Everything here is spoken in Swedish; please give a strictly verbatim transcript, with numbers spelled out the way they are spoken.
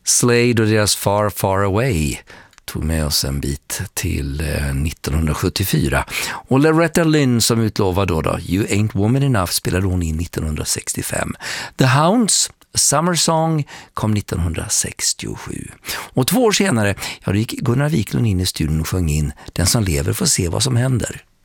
Slade och deras Far Far Away tog med oss en bit till eh, nittonhundrasjuttiofyra. Och Loretta Lynn som utlovade då, då You Ain't Woman Enough spelade hon in nittonhundrasextiofem. The Hounds, Summer Song, kom nittonhundrasextiosju. Och två år senare, ja, då gick Gunnar Wiklund in i studion och sjöng in Den som lever får se vad som händer.